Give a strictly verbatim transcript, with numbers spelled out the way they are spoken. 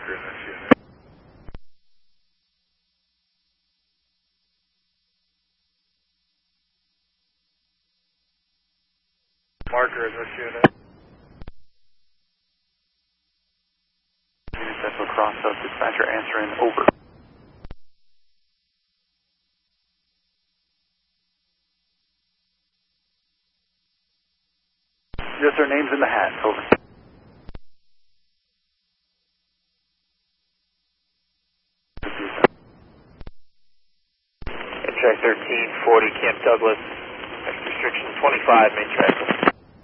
Marker in this unit. Marker in this unit. Unit Central Cross South Dispatcher answering, over. Yes, sir, name's in the hat, over. Track thirteen forty, Camp Douglas, restriction twenty-five, main track.